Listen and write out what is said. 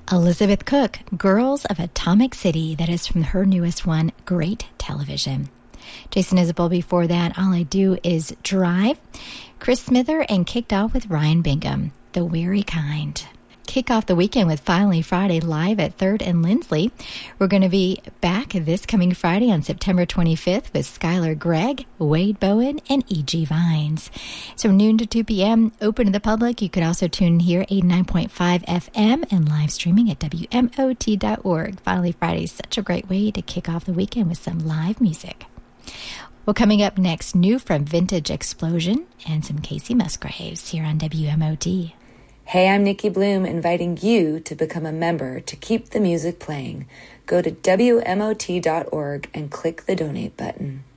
Elizabeth Cook, Girls of Atomic City. That is from her newest one, Great Television. Jason Isabel before that, All I Do Is Drive. Chris Smither, and kicked off with Ryan Bingham, The Weary Kind. Kick off the weekend with Finally Friday live at 3rd and Lindsley. We're going to be back this coming Friday on September 25th with Skylar Gregg, Wade Bowen, and E.G. Vines. So noon to 2 p.m., open to the public. You could also tune in here, 89.5 FM, and live streaming at WMOT.org. Finally Friday is such a great way to kick off the weekend with some live music. Well, coming up next, new from Vintage Explosion and some Casey Musgraves here on WMOT. Hey, I'm Nikki Bloom, inviting you to become a member to keep the music playing. Go to WMOT.org and click the donate button.